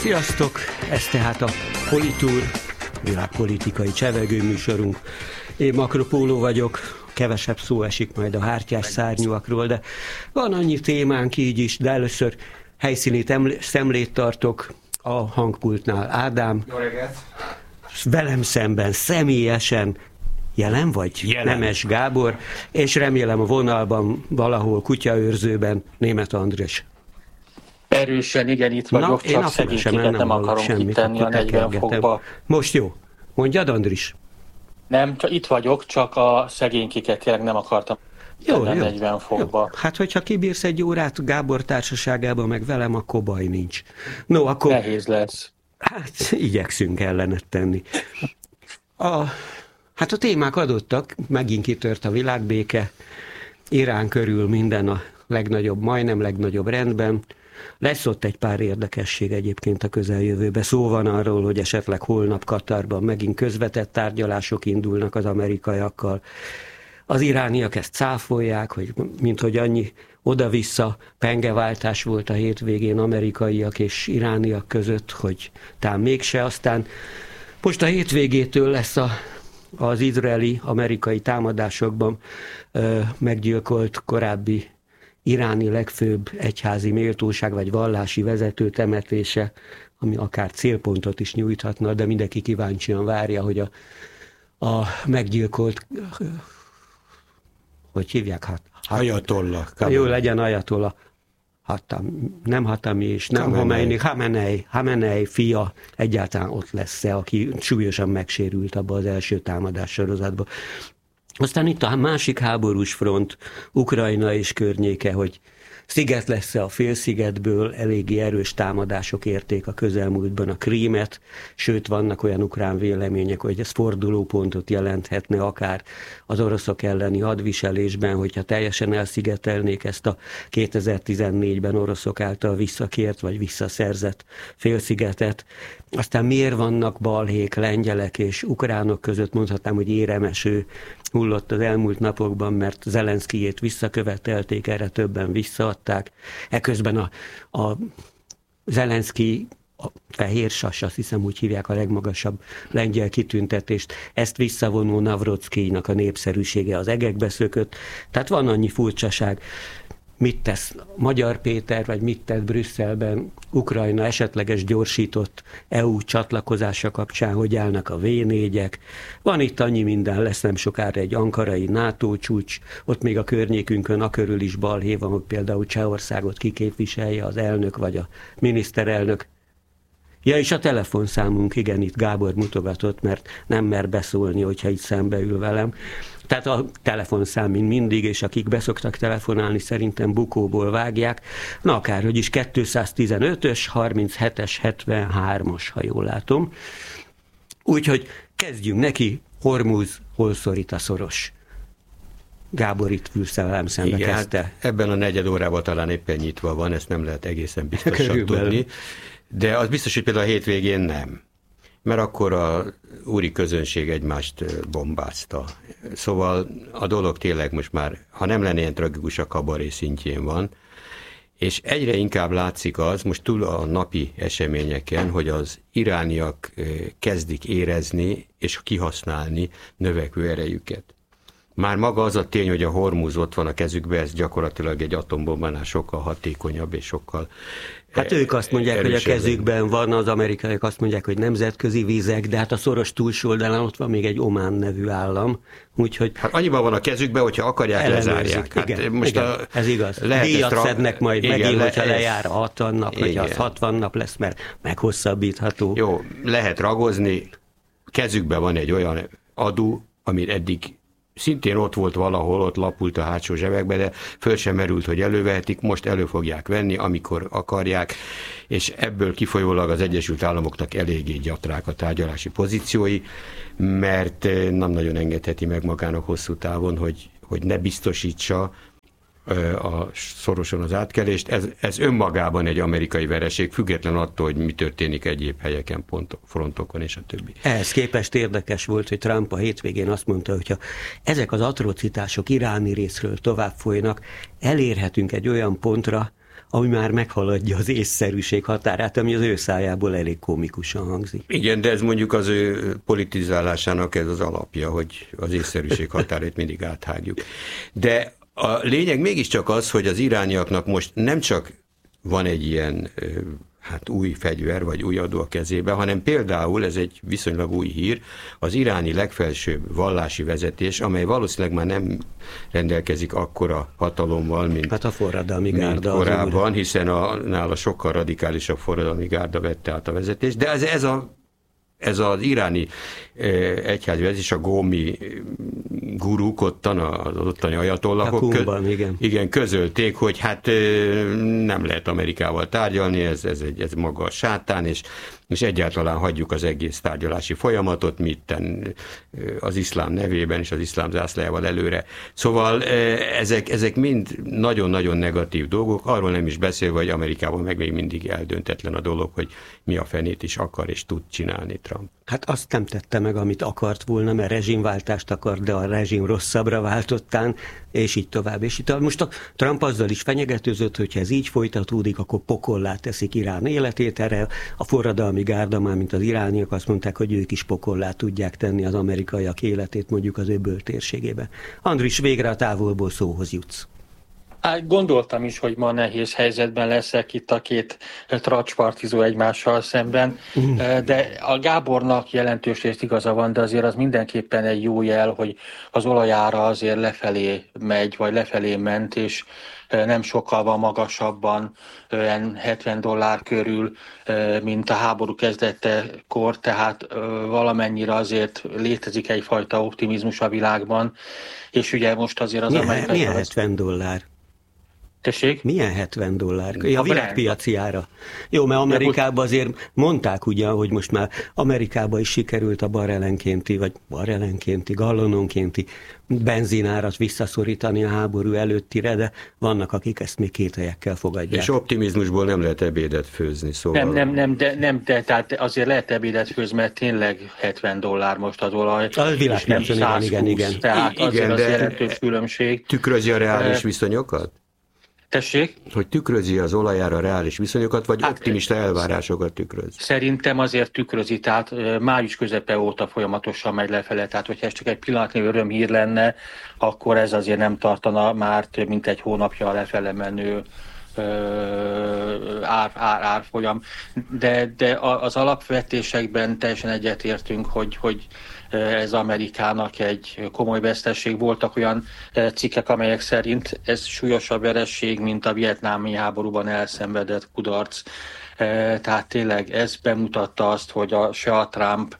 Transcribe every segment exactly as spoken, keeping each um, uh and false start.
Sziasztok! Ez tehát a Politúr, világpolitikai csevegő műsorunk. Én Makropóló vagyok, kevesebb szó esik majd a hártyás szárnyúakról, de van annyi témánk így is, de először helyszíni szemlét tartok a hangpultnál. Ádám, jó reggelt! Velem szemben személyesen jelen vagy? Jelen. Nemes Gábor, és remélem a vonalban valahol kutyaőrzőben Németh András. Erősen, igen, itt vagyok, Na, csak szegénykéket nem, nem akarom kitenni a negyven fokba. Most jó. Mondjad, Andris? Nem, csak itt vagyok, csak a szegénykéket tényleg nem akartam jó, tenni jó, negyven fokba. Jó. Hát, hogyha kibírsz egy órát Gábor társaságában, meg velem, akkor baj nincs. No, akkor... Nehéz lesz. Hát, igyekszünk ellenet tenni. A, hát a témák adottak, megint kitört a világbéke, Irán körül minden a legnagyobb, majdnem legnagyobb rendben. Lesz ott egy pár érdekesség egyébként a közeljövőben. Szó van arról, hogy esetleg holnap Katarban megint közvetett tárgyalások indulnak az amerikaiakkal. Az irániak ezt cáfolják, hogy minthogy annyi oda-vissza pengeváltás volt a hétvégén amerikaiak és irániak között, hogy talán mégse. Aztán most a hétvégétől lesz a, az izraeli-amerikai támadásokban ö, meggyilkolt korábbi iráni legfőbb egyházi méltóság vagy vallási vezető temetése, ami akár célpontot is nyújthatna, de mindenki kíváncsian várja, hogy a, a meggyilkolt, hogy hívják? Hát, hát, Ajatollah. Jó legyen Ajatollah. Hatam, nem Hatami és nem Khomeini, Khamenei, Khamenei fia egyáltalán ott lesz-e, aki súlyosan megsérült abba az első támadás sorozatban. Aztán itt a másik háborús front, Ukrajna és környéke, hogy sziget lesz-e a félszigetből, eléggé erős támadások érték a közelmúltban a Krímet, sőt vannak olyan ukrán vélemények, hogy ez fordulópontot jelenthetne akár az oroszok elleni hadviselésben, hogyha teljesen elszigetelnék ezt a kétezer-tizennégyben oroszok által visszakért vagy visszaszerzett félszigetet. Aztán miért vannak balhék, lengyelek és ukránok között, mondhatnám, hogy éremeső hullott az elmúlt napokban, mert Zelenszkijét visszakövetelték, erre többen visszaadták. Eközben a, a Zelenszkij, a fehér sas, azt hiszem úgy hívják a legmagasabb lengyel kitüntetést, ezt visszavonó Navrockijnak a népszerűsége az egekbe szökött. Tehát van annyi furcsaság. Mit tesz Magyar Péter, vagy mit tett Brüsszelben Ukrajna esetleges gyorsított é u csatlakozása kapcsán, hogy állnak a vé négyek. Van itt annyi minden, lesz nem sokára egy ankarai NATO csúcs, ott még a környékünkön akörül is balhé van, hogy például Csehországot kiképviselje az elnök vagy a miniszterelnök. Ja, és a telefonszámunk, igen, itt Gábor mutogatott, mert nem mer beszólni, hogyha itt szembe ül velem. Tehát a telefonszám, mint mindig, és akik beszoktak telefonálni, szerintem bukóból vágják. Na akárhogy is kétszáztizenötös, harminchetes, hetvenhármas, ha jól látom. Úgyhogy kezdjünk neki, Hormuz, hol szorít a szoros. Gábor itt ülsz velem szembe, igen, kezdte. Hát ebben a negyed órában talán éppen nyitva van, ezt nem lehet egészen biztosan Körülbelül. tudni. De az biztos, hogy például a hétvégén nem. Mert akkor a úri közönség egymást bombázta. Szóval a dolog tényleg most már, ha nem lenne ilyen tragikus, a kabaré szintjén van, és egyre inkább látszik az, most túl a napi eseményeken, hogy az irániak kezdik érezni és kihasználni növekvő erejüket. Már maga az a tény, hogy a Hormuz ott van a kezükben, ez gyakorlatilag egy atombombánál sokkal hatékonyabb és sokkal Hát ők azt mondják, hogy a kezükben van, az amerikaiak azt mondják, hogy nemzetközi vízek, de hát a szoros túlsó oldalán ott van még egy Omán nevű állam, úgyhogy... Hát annyiban van a kezükben, hogyha akarják, lezárják. Hát igen, most igen, a, ez igaz. Lehet Díjat tra- szednek majd igen, megint, le- hogyha ez... lejár a hatvan nap, igen. hogyha az hatvan nap lesz, mert meghosszabbítható. Jó, lehet ragozni, kezükben van egy olyan adó, amit eddig szintén ott volt valahol, ott lapult a hátsó zsebekbe, de föl sem merült, hogy elővehetik, most elő fogják venni, amikor akarják, és ebből kifolyólag az Egyesült Államoknak eléggé gyatrák a tárgyalási pozíciói, mert nem nagyon engedheti meg magának hosszú távon, hogy, hogy ne biztosítsa a szorosan az átkelést. Ez, ez önmagában egy amerikai vereség, független attól, hogy mi történik egyéb helyeken, pontok, frontokon és a többi. Ehhez képest érdekes volt, hogy Trump a hétvégén azt mondta, hogy ha ezek az atrocitások iráni részről tovább folynak, elérhetünk egy olyan pontra, ami már meghaladja az észszerűség határát, ami az ő szájából elég komikusan hangzik. Igen, de ez mondjuk az ő politizálásának ez az alapja, hogy az észszerűség határait mindig áthágjuk. De a lényeg mégiscsak az, hogy az irániaknak most nem csak van egy ilyen hát új fegyver, vagy új adó a kezébe, hanem például, ez egy viszonylag új hír, az iráni legfelsőbb vallási vezetés, amely valószínűleg már nem rendelkezik akkora hatalommal, mint, hát a forradalmi gárda mint korábban, hiszen a, nála sokkal radikálisabb forradalmi gárda vette át a vezetést, de ez, ez a Ez az iráni egyházi vezetés, a gómi guruk ottan, az ottani ajatollahok kö, igen. igen, közölték, hogy hát nem lehet Amerikával tárgyalni, ez, ez, egy, ez maga a sátán, és, és egyáltalán hagyjuk az egész tárgyalási folyamatot, mitten az iszlám nevében és az iszlám zászlajával előre. Szóval ezek, ezek mind nagyon-nagyon negatív dolgok, arról nem is beszélve, hogy Amerikában meg még mindig eldöntetlen a dolog, hogy mi a fenét is akar és tud csinálni Trump. Hát azt nem tette meg, amit akart volna, mert rezsimváltást akart, de a rezsim rosszabbra váltottán, és így tovább. És itt most a Trump azzal is fenyegetőzött, hogy ha ez így folytatódik, akkor pokollá teszik Irán életét. Erre a forradalmi gárda, már mint az irániak azt mondták, hogy ők is pokollá tudják tenni az amerikaiak életét, mondjuk az öböl térségében. Andris, végre a távolból szóhoz jutsz. Hát gondoltam is, hogy ma nehéz helyzetben leszek itt a két tracspartizó egymással szemben, de a Gábornak jelentős részt igaza van, de azért az mindenképpen egy jó jel, hogy az olajára azért lefelé megy, vagy lefelé ment, és nem sokkal van magasabban, olyan hetven dollár körül, mint a háború kezdetekor, tehát valamennyire azért létezik egyfajta optimizmus a világban, és ugye most azért az milyen, amerikai... Milyen hetven dollár? Tessék? Milyen hetven dollár? Ja, a világpiaci ára. Jó, mert Amerikában azért mondták ugye, hogy most már Amerikában is sikerült a barrelenkénti, vagy barrelenkénti, gallononkénti benzinárat visszaszorítani a háború előttire, de vannak, akik ezt még kételyekkel fogadják. És optimizmusból nem lehet ebédet főzni, szóval... Nem, nem, nem, de, nem de, tehát azért lehet ebédet főzni, mert tényleg hetven dollár most az olaj. A világpiacon, igen, igen, igen. Tehát igen, azért az de jelentős különbség. Tükrözi a reális viszonyokat? Tessék? Hogy tükrözi az olajára reális viszonyokat, vagy hát, optimista elvárásokat tükröz? Szerintem azért tükrözi, tehát május közepe óta folyamatosan megy lefele, tehát hogyha ez csak egy pillanatnyi örömhír lenne, akkor ez azért nem tartana már több mint egy hónapja a lefele menő ár, ár, árfolyam. De, de az alapvetésekben teljesen egyetértünk, hogy, hogy ez Amerikának egy komoly veszteség. Voltak olyan cikkek, amelyek szerint ez súlyosabb veresség, mint a vietnámi háborúban elszenvedett kudarc. Tehát tényleg ez bemutatta azt, hogy a, se a Trump,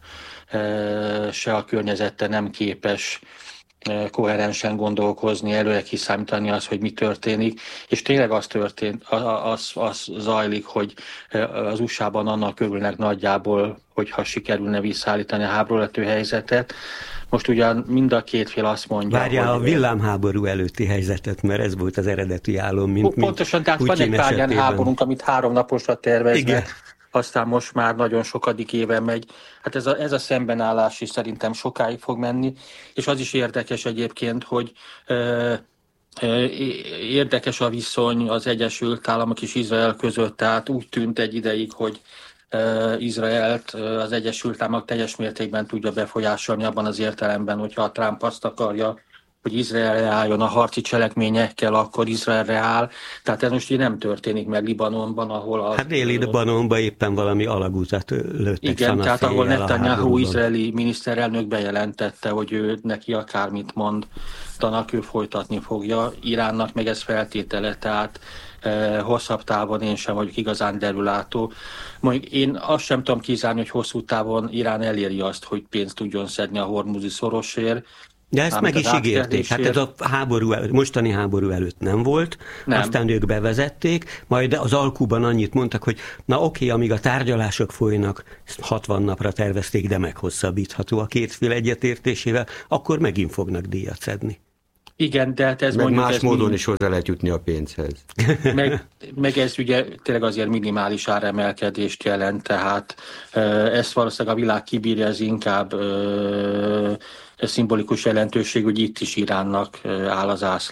se a környezete nem képes koherensen gondolkozni, előre kiszámítani azt, hogy mi történik, és tényleg az történt, az, az zajlik, hogy az u es á-ban annak örülnek nagyjából, hogyha sikerülne visszaállítani a háborúlető helyzetet. Most ugyan mind a két fél azt mondja, várjál hogy... a villámháború előtti helyzetet, mert ez volt az eredeti álom, mint Pontosan, tehát van egy pár ilyen háborunk, amit három naposra terveznek. Igen. Aztán most már nagyon sokadik éve megy. Hát ez a, ez a szembenállás is szerintem sokáig fog menni, és az is érdekes egyébként, hogy ö, ö, érdekes a viszony az Egyesült Államok és Izrael között, tehát úgy tűnt egy ideig, hogy ö, Izraelt az Egyesült Államok teljes mértékben tudja befolyásolni abban az értelemben, hogyha a Trump azt akarja, hogy Izraelre álljon a harci cselekményekkel, akkor Izraelre áll. Tehát ez most így nem történik meg Libanonban, ahol... A, hát déli Libanonban éppen valami alagutat lőttek. Igen, tehát ahol Netanyahu izraeli miniszterelnök bejelentette, hogy ő neki akármit mondanak, ő folytatni fogja. Iránnak meg ez feltétele, tehát eh, hosszabb távon én sem vagyok igazán derülátó. Mondjuk én azt sem tudom kizárni, hogy hosszú távon Irán eléri azt, hogy pénzt tudjon szedni a hormuzi szorosért. De ezt meg is ígérték. Hát ez a háború, mostani háború előtt nem volt, nem. Aztán ők bevezették, majd az alkuban annyit mondtak, hogy na oké, amíg a tárgyalások folynak, hatvan napra tervezték, de meghosszabbítható a két fél egyetértésével, akkor megint fognak díjat szedni. Igen, de hát ez meg mondjuk... más ez módon mind... is hozzá lehet jutni a pénzhez. Meg, meg ez ugye tényleg azért minimális áremelkedést jelent, tehát ezt valószínűleg a világ kibírja, ez inkább ez szimbolikus jelentőség, hogy itt is Iránnak áll az zászló.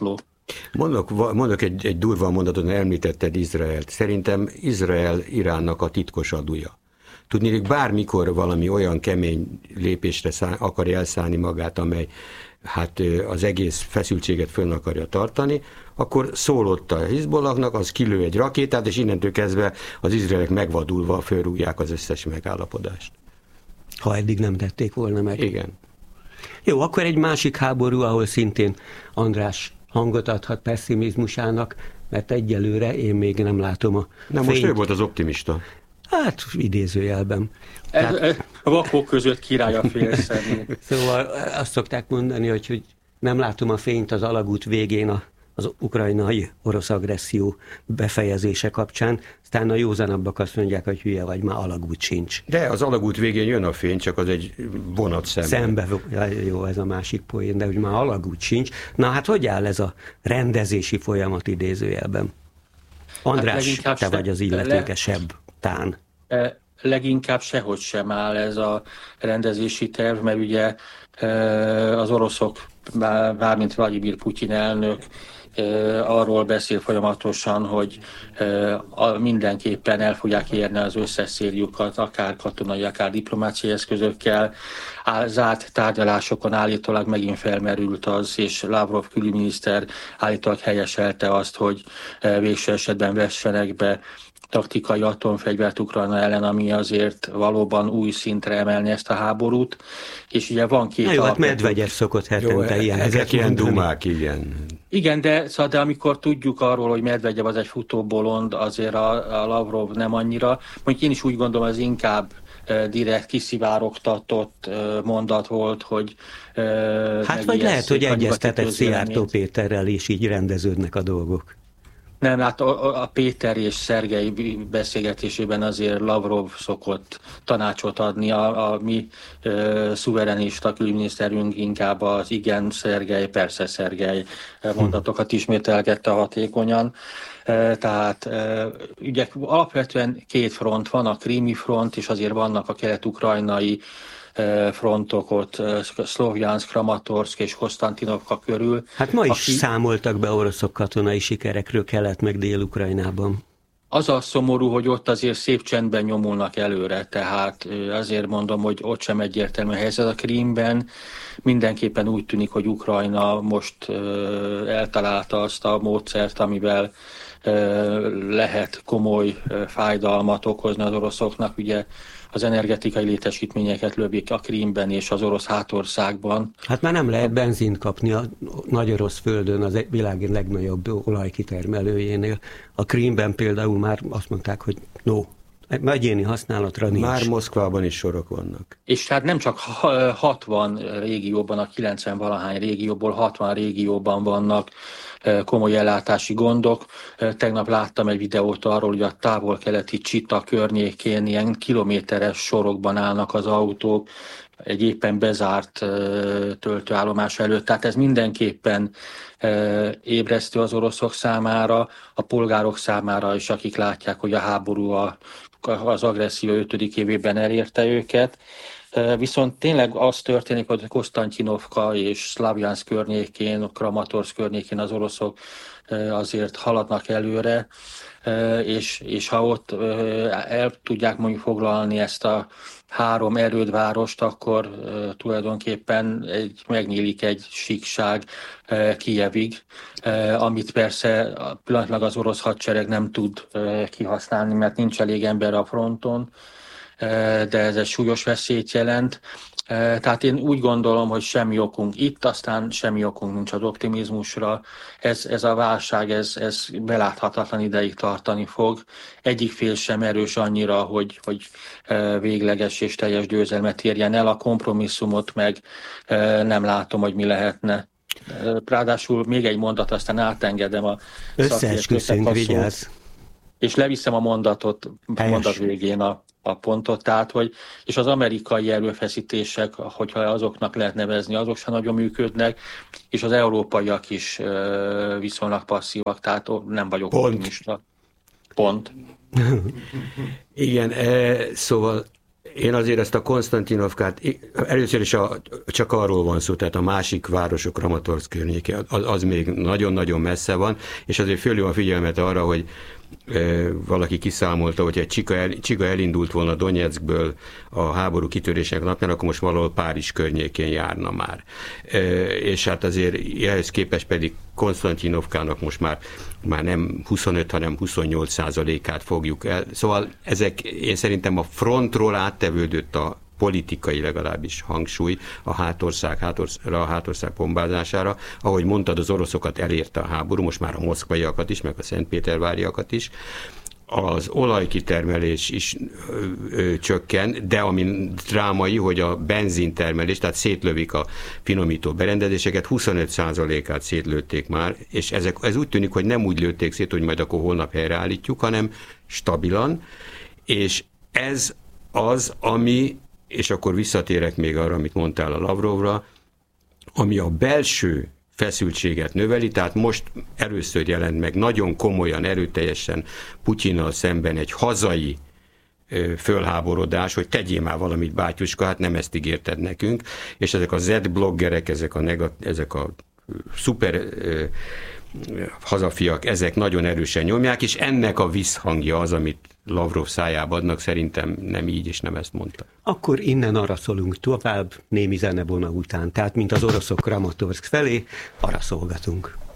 Mondok, mondok egy, egy durva mondatot, említetted Izraelt. Szerintem Izrael Iránnak a titkos aduja. Tudnék, bármikor valami olyan kemény lépésre szá, akarja elszállni magát, amely hát az egész feszültséget fönn akarja tartani, akkor szólott a Hizbollahnak, az kilő egy rakétát, és innentől kezdve az izraelek megvadulva fölrúgják az összes megállapodást. Ha eddig nem tették volna meg. Igen. Jó, akkor egy másik háború, ahol szintén András hangot adhat pessimizmusának, mert egyelőre én még nem látom a Nem, most ő volt az optimista. Hát, idézőjelben. Ez, ez, a vakok között király a félszemű. Szóval azt szokták mondani, hogy, hogy nem látom a fényt az alagút végén a, az ukrajnai orosz agresszió befejezése kapcsán, aztán a józanabbak azt mondják, hogy hülye vagy, már alagút sincs. De az alagút végén jön a fény, csak az egy vonat szembe. Szembe, jó, ez a másik poén, de hogy már alagút sincs. Na hát hogy áll ez a rendezési folyamat idézőjelben? András, hát te vagy az illetékesebb. Tán. Leginkább sehogy sem áll ez a rendezési terv, mert ugye az oroszok, bármint Vladimir Putyin elnök arról beszél folyamatosan, hogy mindenképpen el fogják érni az összes céljukat, akár katonai, akár diplomáciai eszközökkel. Zárt tárgyalásokon állítólag megint felmerült az, és Lavrov külügyminiszter állítólag helyeselte azt, hogy végső esetben vessenek be taktikai atomfegyvert Ukrajna ellen, ami azért valóban új szintre emelni ezt a háborút. És ugye van két... Na jó, hát Medvegyev szokott hetente ilyen. Ezek ilyen dumák, igen. Igen, de, szóval, de amikor tudjuk arról, hogy Medvegyev az egy futóbolond, azért a, a Lavrov nem annyira. Mondjuk én is úgy gondolom, az inkább uh, direkt kiszivárogtatott uh, mondat volt, hogy... Uh, hát vagy lehet, hogy egyeztetett Szijjártó Péterrel, és így rendeződnek a dolgok. Nem, hát a, a Péter és Szergej beszélgetésében azért Lavrov szokott tanácsot adni, a, a mi e, szuverenista külügyminiszterünk inkább az igen, Szergej, persze Szergej mondatokat ismételgette hatékonyan. E, tehát e, ugye alapvetően két front van, a krími front, és azért vannak a kelet-ukrajnai frontok ott, Szlovjanszk, Kramatorszk és Konstantinovka körül. Hát ma is aki... számoltak be oroszok katonai sikerekről Kelet meg Dél-Ukrajnában. Az a szomorú, hogy ott azért szép csendben nyomulnak előre, tehát azért mondom, hogy ott sem egyértelmű a helyzet. A Krímben mindenképpen úgy tűnik, hogy Ukrajna most eltalálta azt a módszert, amivel lehet komoly fájdalmat okozni az oroszoknak. Ugye az energetikai létesítményeket lövik a Krímben és az orosz hátországban. Hát már nem lehet benzint kapni a nagy orosz földön, az világ legnagyobb olajkitermelőjénél. A Krímben például már azt mondták, hogy no, egyéni használatra nincs. Már Moszkvában is sorok vannak. És hát nem csak hatvan régióban, a kilencven valahány régióból hatvan régióban vannak komoly ellátási gondok. Tegnap láttam egy videót arról, hogy a távol-keleti Csita környékén ilyen kilométeres sorokban állnak az autók egy éppen bezárt töltőállomás előtt. Tehát ez mindenképpen ébresztő az oroszok számára, a polgárok számára is, akik látják, hogy a háború a, az agresszió ötödik évében elérte őket. Viszont tényleg az történik, hogy Konstantinovka és Szlavjanszk környékén, Kramatorszk környékén az oroszok azért haladnak előre, és, és ha ott el tudják mondjuk foglalni ezt a három erődvárost, akkor tulajdonképpen egy, megnyílik egy síkság Kijevig, amit persze pillanatlag az orosz hadsereg nem tud kihasználni, mert nincs elég ember a fronton, de ez egy súlyos veszélyt jelent. Tehát én úgy gondolom, hogy semmi okunk itt, aztán semmi okunk nincs az optimizmusra. Ez, ez a válság, ez, ez beláthatatlan ideig tartani fog. Egyik fél sem erős annyira, hogy, hogy végleges és teljes győzelmet érjen el. A kompromisszumot meg nem látom, hogy mi lehetne. Ráadásul még egy mondat, aztán átengedem a összeesküszünk, vigyázz. És leviszem a mondatot, Helyes. mondat végén a a pontot, tehát, hogy és az amerikai erőfeszítések, hogyha azoknak lehet nevezni, azok sem nagyon működnek, és az európaiak is viszonylag passzívak, tehát nem vagyok optimista. Pont. Igen, e, szóval Én azért ezt a Konstantinovkát, először is a, csak arról van szó, tehát a másik városok, Kramatorszk környéke, az, az még nagyon-nagyon messze van, és azért fölül a figyelmet arra, hogy e, valaki kiszámolta, hogy egy Csika, el, Csika elindult volna Donyeckből a háború kitörésének napján, akkor most valahol Párizs környékén járna már. E, és hát azért ehhez képest pedig Konstantinovkának most már, már nem huszonöt, hanem huszonnyolc százalékát fogjuk el. Szóval ezek, én szerintem a frontról áttevődött a politikai legalábbis hangsúly a hátország, hátország, a hátország bombázására. Ahogy mondtad, az oroszokat elérte a háború, most már a moszkvaiakat is, meg a szentpéterváriakat is. Az olajkitermelés is ö, ö, csökken, de ami drámai, hogy a benzintermelés, tehát szétlövik a finomító berendezéseket, huszonöt százalékát szétlőtték már, és ezek, ez úgy tűnik, hogy nem úgy lőtték szét, hogy majd akkor holnap helyreállítjuk, hanem stabilan, és ez az, ami, és akkor visszatérek még arra, amit mondtál a Lavrovra, ami a belső feszültséget növeli, tehát most először jelent meg nagyon komolyan, erőteljesen Putyinnal szemben egy hazai ö, fölháborodás, hogy tegyél már valamit, bátyuska, hát nem ezt ígérted nekünk, és ezek a Z-bloggerek, ezek a, negat, ezek a szuper ö, hazafiak, ezek nagyon erősen nyomják, és ennek a visszhangja az, amit Lavrov szájába adnak, szerintem nem így, és nem ezt mondta. Akkor innen arra szólunk tovább, némi zenevona után, tehát mint az oroszok Kramatorszk felé, arra szolgatunk.